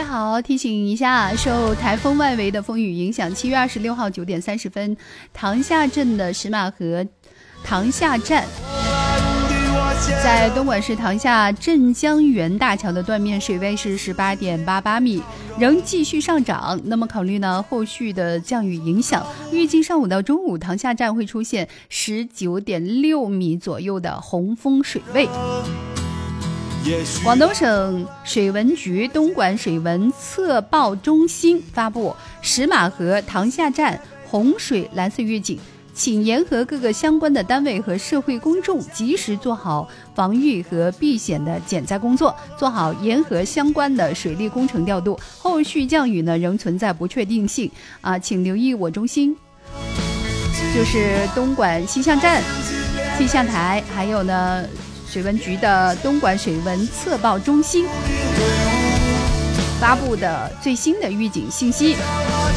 好，提醒一下，受台风外围的风雨影响，7月26号9点30分，塘下镇的石马河塘下站，在东莞市塘下镇江源大桥的断面水位是18.88米，仍继续上涨。那么考虑呢后续的降雨影响，预计上午到中午塘下站会出现19.6米左右的洪峰水位。广东省水文局东莞水文测报中心发布石马河塘下站洪水蓝色预警，请沿河各个相关的单位和社会公众及时做好防御和避险的减灾工作，做好沿河相关的水利工程调度。后续降雨呢仍存在不确定性请留意我中心，就是东莞气象站、气象台，还有呢水文局的东莞水文测报中心发布的最新的预警信息。